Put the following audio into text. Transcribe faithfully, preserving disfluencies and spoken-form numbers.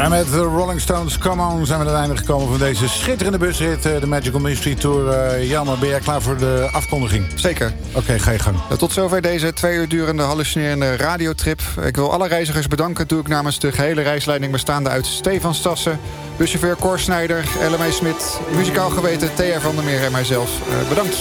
En met de Rolling Stones, Come On, zijn we aan het einde gekomen van deze schitterende busrit. De Magical Mystery Tour. Uh, Jelmer, ben jij klaar voor de afkondiging? Zeker. Oké, okay, ga je gang. Tot zover deze twee uur durende hallucinerende radiotrip. Ik wil alle reizigers bedanken. Dat doe ik namens de gehele reisleiding bestaande uit Stefan Stassen, buschauffeur Cor Snijder, L M E Smit, muzikaal geweten Thea van der Meer en mijzelf. Uh, bedankt.